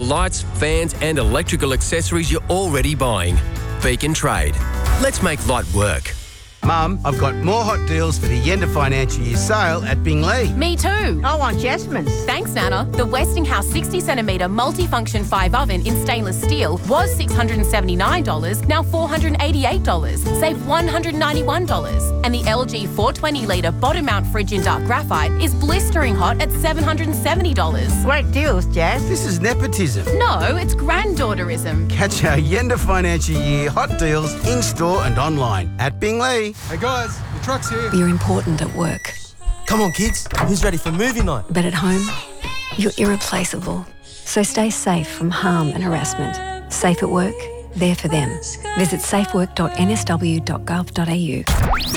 lights, fans and electrical accessories you're already buying. Beacon Trade. Let's make light work. Mum, I've got more hot deals for the end of financial year sale at Bingley. Me too. I want Jasmine's. Thanks, Nana. The Westinghouse 60cm multifunction 5 oven in stainless steel was $679, now $488. Save $191. And the LG 420-litre bottom mount fridge in dark graphite is blistering hot at $770. Great deals, Jazz. This is nepotism. No, it's granddaughterism. Catch our end of financial year hot deals in-store and online at Bingley. Hey guys, the truck's here. You're important at work. Come on kids, who's ready for movie night? But at home, you're irreplaceable. So stay safe from harm and harassment. Safe at work, there for them. Visit safework.nsw.gov.au.